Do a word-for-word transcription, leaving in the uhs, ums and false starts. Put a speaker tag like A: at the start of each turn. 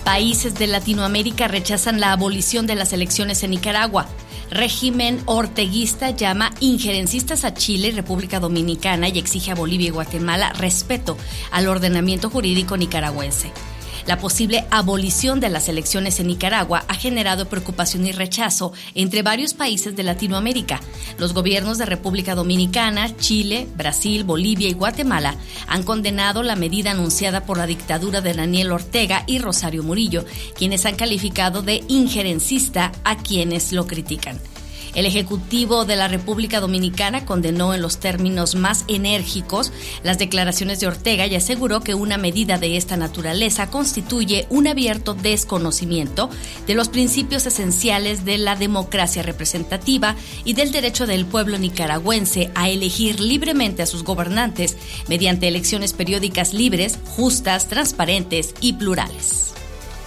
A: Países de Latinoamérica rechazan la abolición de las elecciones en Nicaragua. Régimen orteguista llama injerencistas a Chile y República Dominicana y exige a Bolivia y Guatemala respeto al ordenamiento jurídico nicaragüense. La posible abolición de las elecciones en Nicaragua ha generado preocupación y rechazo entre varios países de Latinoamérica. Los gobiernos de República Dominicana, Chile, Brasil, Bolivia y Guatemala han condenado la medida anunciada por la dictadura de Daniel Ortega y Rosario Murillo, quienes han calificado de injerencista a quienes lo critican. El Ejecutivo de la República Dominicana condenó en los términos más enérgicos las declaraciones de Ortega y aseguró que una medida de esta naturaleza constituye un abierto desconocimiento de los principios esenciales de la democracia representativa y del derecho del pueblo nicaragüense a elegir libremente a sus gobernantes mediante elecciones periódicas libres, justas, transparentes y plurales.